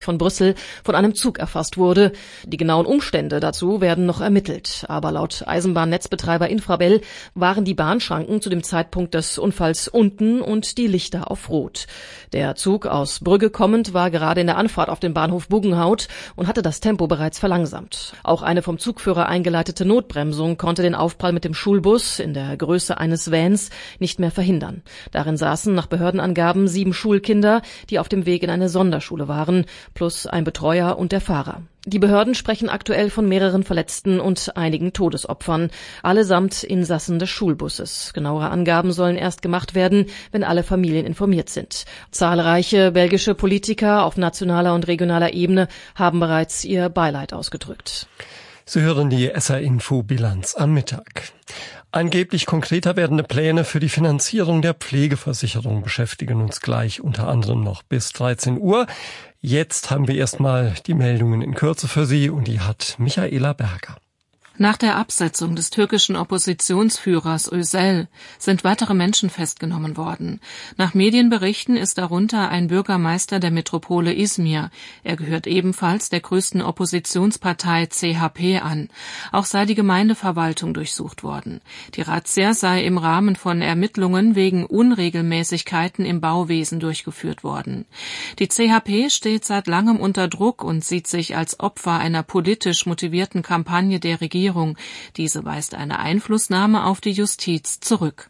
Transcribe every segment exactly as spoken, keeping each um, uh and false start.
von Brüssel von einem Zug erfasst wurde. Die genauen Umstände dazu werden noch ermittelt. Aber laut Eisenbahnnetzbetreiber Infrabel waren die Bahnschranken zu dem Zeitpunkt des Unfalls unten und die Lichter auf Rot. Der Zug aus Brügge kommend war gerade in der Anfahrt auf den Bahnhof Buggenhaut und hatte das Tempo bereits verlangsamt. Auch eine vom Zugführer eingeleitete Notbremsung konnte den Aufprall mit dem Schulbus in der Größe eines Vans nicht mehr verhindern. Darin saßen nach Behördenangaben sieben Schulkinder, die auf dem Weg in eine Sonderschule waren, plus ein Betreuer und der Fahrer. Die Behörden sprechen aktuell von mehreren Verletzten und einigen Todesopfern, allesamt Insassen des Schulbusses. Genauere Angaben sollen erst gemacht werden, wenn alle Familien informiert sind. Zahlreiche belgische Politiker auf nationaler und regionaler Ebene haben bereits ihr Beileid ausgedrückt. Sie hören die S R-Info-Bilanz am Mittag. Angeblich konkreter werdende Pläne für die Finanzierung der Pflegeversicherung beschäftigen uns gleich unter anderem noch bis dreizehn Uhr. Jetzt haben wir erstmal die Meldungen in Kürze für Sie und die hat Michaela Berger. Nach der Absetzung des türkischen Oppositionsführers Özel sind weitere Menschen festgenommen worden. Nach Medienberichten ist darunter ein Bürgermeister der Metropole Izmir. Er gehört ebenfalls der größten Oppositionspartei C H P an. Auch sei die Gemeindeverwaltung durchsucht worden. Die Razzia sei im Rahmen von Ermittlungen wegen Unregelmäßigkeiten im Bauwesen durchgeführt worden. Die C H P steht seit langem unter Druck und sieht sich als Opfer einer politisch motivierten Kampagne der Regierung. Diese weist eine Einflussnahme auf die Justiz zurück.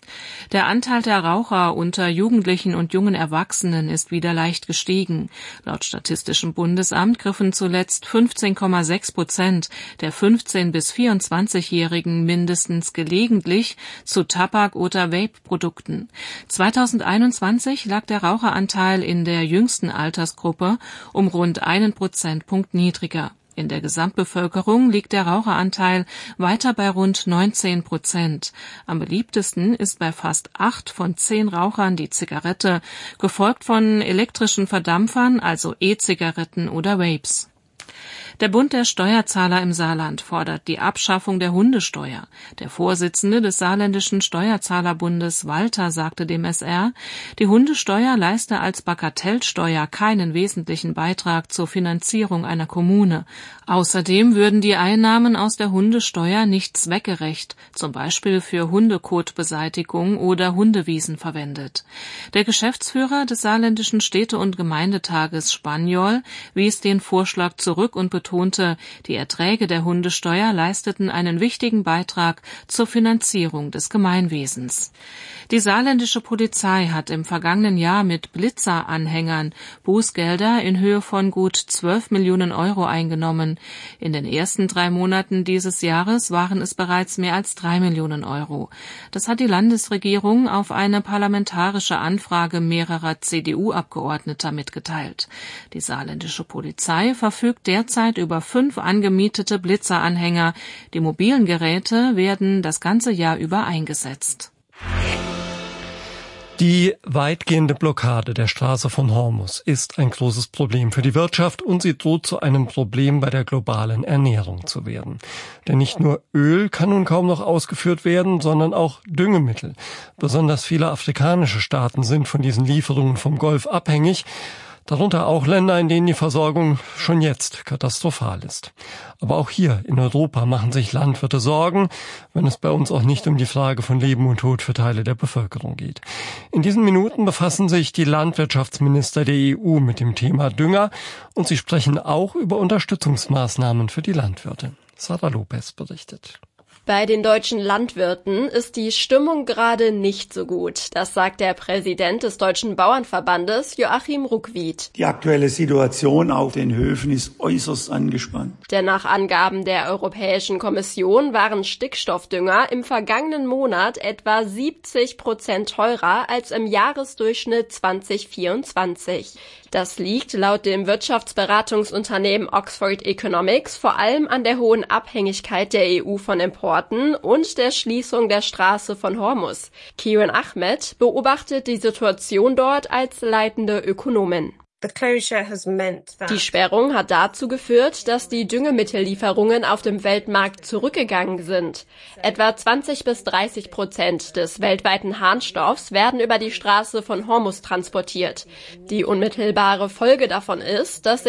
Der Anteil der Raucher unter Jugendlichen und jungen Erwachsenen ist wieder leicht gestiegen. Laut Statistischem Bundesamt griffen zuletzt fünfzehn Komma sechs Prozent der fünfzehn- bis vierundzwanzigjährigen mindestens gelegentlich zu Tabak- oder Vape-Produkten. zweitausendeinundzwanzig lag der Raucheranteil in der jüngsten Altersgruppe um rund einen Prozentpunkt niedriger. In der Gesamtbevölkerung liegt der Raucheranteil weiter bei rund neunzehn Prozent. Am beliebtesten ist bei fast acht von zehn Rauchern die Zigarette, gefolgt von elektrischen Verdampfern, also E-Zigaretten oder Vapes. Der Bund der Steuerzahler im Saarland fordert die Abschaffung der Hundesteuer. Der Vorsitzende des saarländischen Steuerzahlerbundes, Walter, sagte dem S R, die Hundesteuer leiste als Bagatellsteuer keinen wesentlichen Beitrag zur Finanzierung einer Kommune. Außerdem würden die Einnahmen aus der Hundesteuer nicht zweckgerecht, zum Beispiel für Hundekotbeseitigung oder Hundewiesen verwendet. Der Geschäftsführer des saarländischen Städte- und Gemeindetages Spaniol wies den Vorschlag zurück und betonte, die Erträge der Hundesteuer leisteten einen wichtigen Beitrag zur Finanzierung des Gemeinwesens. Die saarländische Polizei hat im vergangenen Jahr mit Blitzer-Anhängern Bußgelder in Höhe von gut zwölf Millionen Euro eingenommen. In den ersten drei Monaten dieses Jahres waren es bereits mehr als drei Millionen Euro. Das hat die Landesregierung auf eine parlamentarische Anfrage mehrerer C D U-Abgeordneter mitgeteilt. Die saarländische Polizei verfügt derzeit über fünf angemietete Blitzer-Anhänger. Die mobilen Geräte werden das ganze Jahr über eingesetzt. Die weitgehende Blockade der Straße von Hormuz ist ein großes Problem für die Wirtschaft und sie droht zu einem Problem bei der globalen Ernährung zu werden. Denn nicht nur Öl kann nun kaum noch ausgeführt werden, sondern auch Düngemittel. Besonders viele afrikanische Staaten sind von diesen Lieferungen vom Golf abhängig. Darunter auch Länder, in denen die Versorgung schon jetzt katastrophal ist. Aber auch hier in Europa machen sich Landwirte Sorgen, wenn es bei uns auch nicht um die Frage von Leben und Tod für Teile der Bevölkerung geht. In diesen Minuten befassen sich die Landwirtschaftsminister der E U mit dem Thema Dünger und sie sprechen auch über Unterstützungsmaßnahmen für die Landwirte. Sarah Lopez berichtet. Bei den deutschen Landwirten ist die Stimmung gerade nicht so gut. Das sagt der Präsident des Deutschen Bauernverbandes, Joachim Ruckwied. Die aktuelle Situation auf den Höfen ist äußerst angespannt. Denn nach Angaben der Europäischen Kommission waren Stickstoffdünger im vergangenen Monat etwa siebzig Prozent teurer als im Jahresdurchschnitt zweitausendvierundzwanzig. Das liegt laut dem Wirtschaftsberatungsunternehmen Oxford Economics vor allem an der hohen Abhängigkeit der E U von Importen und der Schließung der Straße von Hormuz. Kiran Ahmed beobachtet die Situation dort als leitende Ökonomin. Die Sperrung hat dazu geführt, dass die Düngemittellieferungen auf dem Weltmarkt zurückgegangen sind. Etwa zwanzig bis dreißig Prozent des weltweiten Harnstoffs werden über die Straße von Hormuz transportiert. Die unmittelbare Folge davon ist, dass